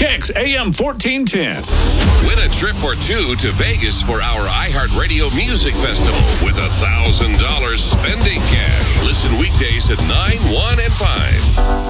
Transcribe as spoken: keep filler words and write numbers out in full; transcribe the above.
Kicks A M fourteen ten. Win a trip or two to Vegas for our iHeartRadio Music Festival with a one thousand dollars spending cash. Listen weekdays at nine, one, and five.